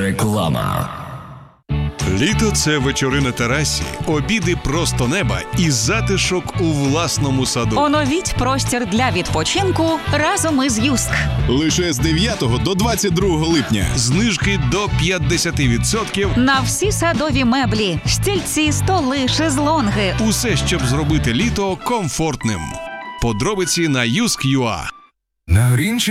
Реклама. Літо – це вечори на терасі, обіди просто неба і затишок у власному саду. Оновіть простір для відпочинку разом із Юск. Лише з 9 до 22 липня. Знижки до 50%. На всі садові меблі, стільці, столи, шезлонги. Усе, щоб зробити літо комфортним. Подробиці на Юск.ua. На